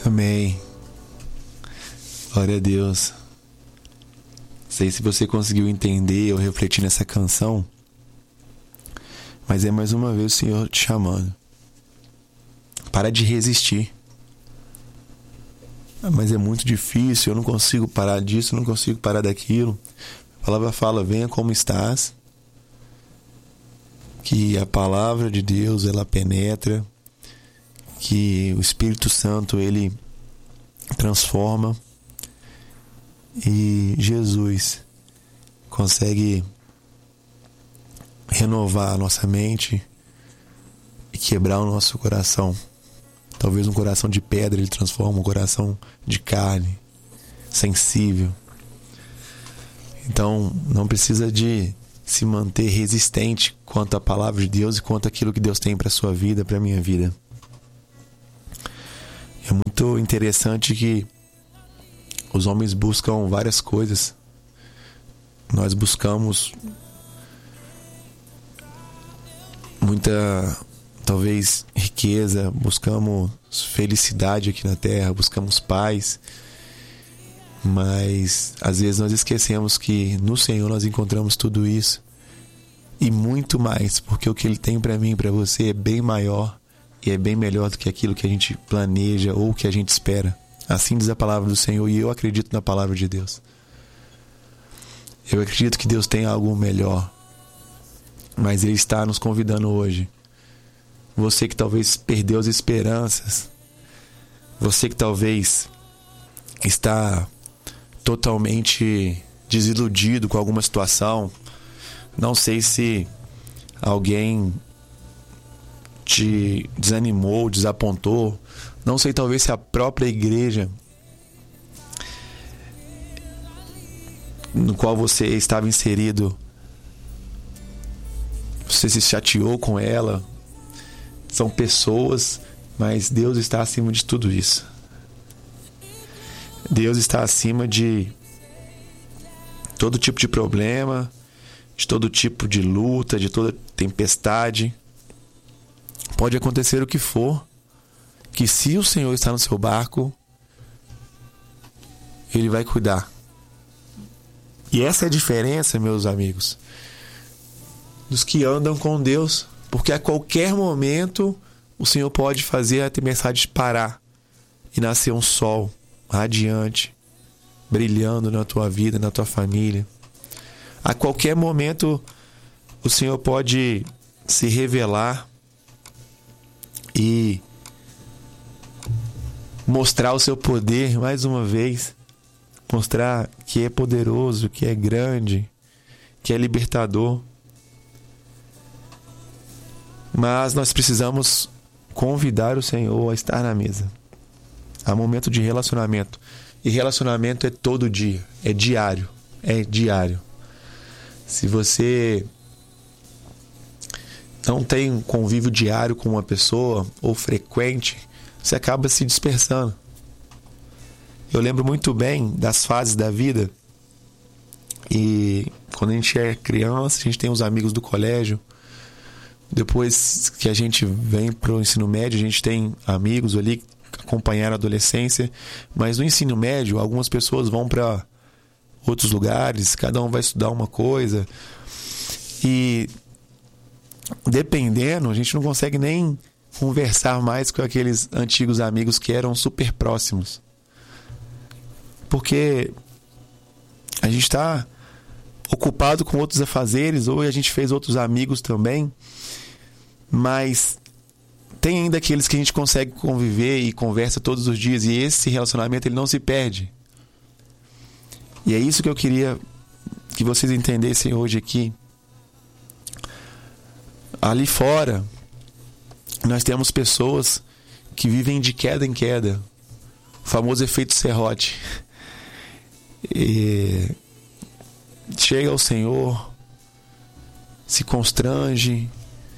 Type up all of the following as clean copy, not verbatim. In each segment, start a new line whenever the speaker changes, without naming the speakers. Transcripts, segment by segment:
Amém. Glória a Deus. Não sei se você conseguiu entender ou refletir nessa canção, mas é mais uma vez o Senhor te chamando. Para de resistir. Mas é muito difícil, eu não consigo parar disso, eu não consigo parar daquilo. A palavra fala, venha como estás. Que a palavra de Deus, ela penetra. Que o Espírito Santo, ele transforma. E Jesus consegue renovar a nossa mente e quebrar o nosso coração. Talvez um coração de pedra ele transforma um coração de carne, sensível. Então não precisa de se manter resistente quanto à palavra de Deus e quanto àquilo que Deus tem para a sua vida, para a minha vida. É muito interessante que os homens buscam várias coisas. Nós buscamos muita, talvez, riqueza, buscamos felicidade aqui na terra, buscamos paz, mas às vezes nós esquecemos que no Senhor nós encontramos tudo isso e muito mais, porque o que Ele tem para mim e para você é bem maior e é bem melhor do que aquilo que a gente planeja ou que a gente espera. Assim diz a palavra do Senhor, e eu acredito na palavra de Deus. Eu acredito que Deus tem algo melhor, mas Ele está nos convidando hoje. Você que talvez perdeu as esperanças, você que talvez está totalmente desiludido com alguma situação, não sei se alguém te desanimou, desapontou, não sei, talvez se a própria igreja no qual você estava inserido, você se chateou com ela. São pessoas, mas Deus está acima de tudo isso. Deus está acima de todo tipo de problema, de todo tipo de luta, de toda tempestade. Pode acontecer o que for, que se o Senhor está no seu barco, Ele vai cuidar. E essa é a diferença, meus amigos, dos que andam com Deus. Porque a qualquer momento o Senhor pode fazer a tempestade parar e nascer um sol radiante, brilhando na tua vida, na tua família. A qualquer momento o Senhor pode se revelar e mostrar o seu poder mais uma vez, mostrar que é poderoso, que é grande, que é libertador. Mas nós precisamos convidar o Senhor a estar na mesa. Há momento de relacionamento. E relacionamento é todo dia, é diário, Se você não tem um convívio diário com uma pessoa, ou frequente, você acaba se dispersando. Eu lembro muito bem das fases da vida. E quando a gente é criança, a gente tem os amigos do colégio. Depois que a gente vem para o ensino médio, a gente tem amigos ali que acompanharam a adolescência. Mas no ensino médio, algumas pessoas vão para outros lugares, cada um vai estudar uma coisa. E dependendo, a gente não consegue nem conversar mais com aqueles antigos amigos que eram super próximos. Porque a gente está ocupado com outros afazeres, ou a gente fez outros amigos também, mas tem ainda aqueles que a gente consegue conviver e conversa todos os dias, e esse relacionamento ele não se perde. E é isso que eu queria que vocês entendessem hoje aqui. Ali fora nós temos pessoas que vivem de queda em queda, o famoso efeito serrote. E chega ao Senhor, se constrange,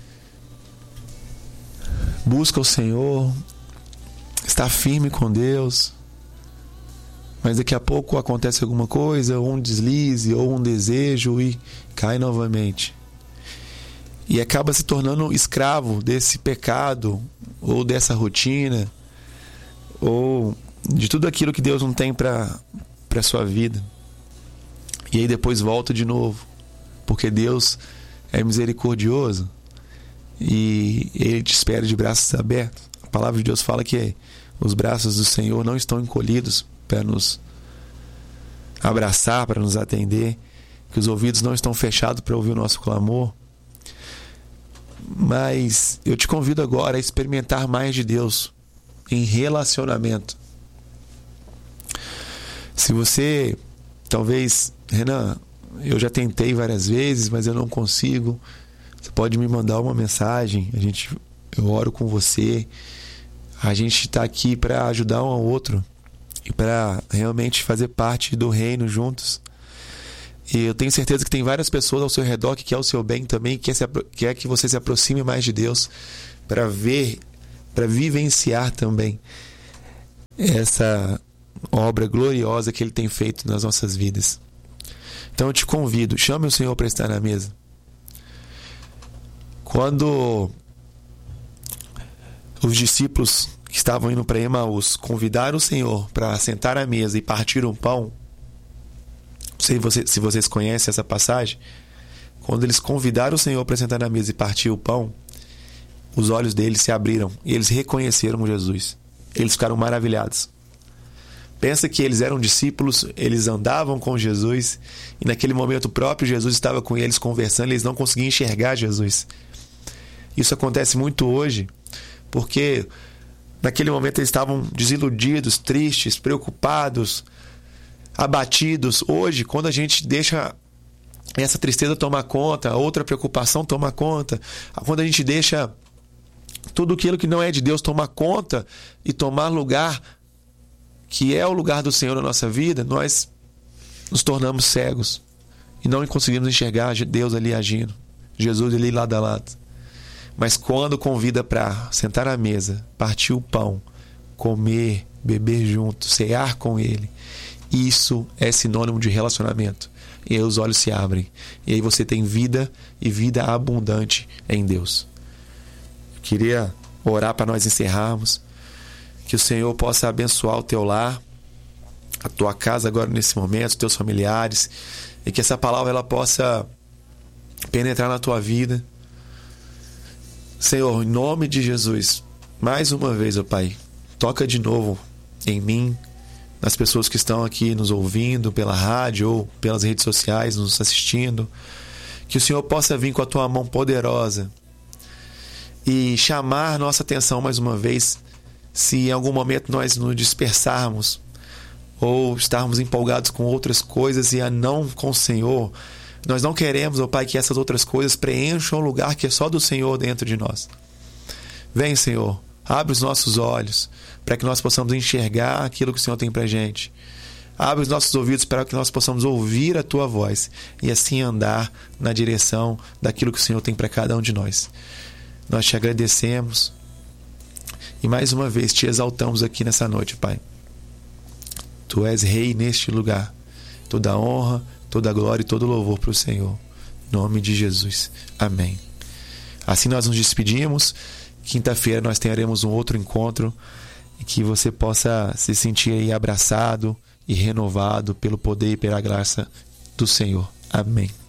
busca o Senhor, está firme com Deus, mas daqui a pouco acontece alguma coisa, ou um deslize, ou um desejo, e cai novamente. E acaba se tornando escravo desse pecado, ou dessa rotina, ou de tudo aquilo que Deus não tem para sua vida. E aí depois volta de novo, porque Deus é misericordioso e Ele te espera de braços abertos. A palavra de Deus fala que os braços do Senhor não estão encolhidos para nos abraçar, para nos atender, que os ouvidos não estão fechados para ouvir o nosso clamor. Mas eu te convido agora a experimentar mais de Deus em relacionamento. Se você, talvez, Renan, eu já tentei várias vezes, mas eu não consigo, você pode me mandar uma mensagem, eu oro com você. A gente está aqui para ajudar um ao outro e para realmente fazer parte do reino juntos. E eu tenho certeza que tem várias pessoas ao seu redor que quer o seu bem também, quer que você se aproxime mais de Deus para ver, para vivenciar também essa obra gloriosa que Ele tem feito nas nossas vidas. Então eu te convido, chame o Senhor para estar na mesa. Quando os discípulos que estavam indo para Emaús convidaram o Senhor para sentar à mesa e partir um pão, não sei se vocês conhecem essa passagem, quando eles convidaram o Senhor para sentar na mesa e partir o pão, os olhos deles se abriram e eles reconheceram Jesus. Eles ficaram maravilhados. Pensa que eles eram discípulos, eles andavam com Jesus e naquele momento o próprio Jesus estava com eles conversando e eles não conseguiam enxergar Jesus. Isso acontece muito hoje, porque naquele momento eles estavam desiludidos, tristes, preocupados, abatidos. Hoje, quando a gente deixa essa tristeza tomar conta, outra preocupação tomar conta, quando a gente deixa tudo aquilo que não é de Deus tomar conta e tomar lugar, que é o lugar do Senhor na nossa vida, nós nos tornamos cegos e não conseguimos enxergar Deus ali agindo, Jesus ali lado a lado. Mas quando convida para sentar à mesa, partir o pão, comer, beber junto, cear com Ele, isso é sinônimo de relacionamento. E aí os olhos se abrem. E aí você tem vida e vida abundante em Deus. Eu queria orar para nós encerrarmos. Que o Senhor possa abençoar o teu lar, a tua casa agora nesse momento, os teus familiares. E que essa palavra ela possa penetrar na tua vida. Senhor, em nome de Jesus, mais uma vez, ó Pai, toca de novo em mim, nas pessoas que estão aqui nos ouvindo pela rádio ou pelas redes sociais, nos assistindo. Que o Senhor possa vir com a tua mão poderosa e chamar nossa atenção mais uma vez, se em algum momento nós nos dispersarmos ou estarmos empolgados com outras coisas e não com o Senhor. Nós não queremos, ó Pai, que essas outras coisas preencham o lugar que é só do Senhor dentro de nós. Vem, Senhor, abre os nossos olhos para que nós possamos enxergar aquilo que o Senhor tem para a gente. Abre os nossos ouvidos para que nós possamos ouvir a Tua voz e assim andar na direção daquilo que o Senhor tem para cada um de nós. Nós te agradecemos e mais uma vez te exaltamos aqui nessa noite, Pai. Tu és Rei neste lugar. Toda honra, toda glória e todo louvor para o Senhor. Em nome de Jesus. Amém. Assim nós nos despedimos. Quinta-feira nós teremos um outro encontro e que você possa se sentir aí abraçado e renovado pelo poder e pela graça do Senhor. Amém.